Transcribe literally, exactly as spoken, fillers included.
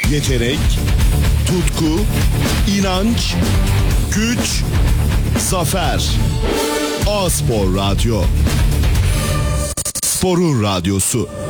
Yetenek, tutku, inanç, güç, zafer. A-Spor Radyo. Sporun radyosu.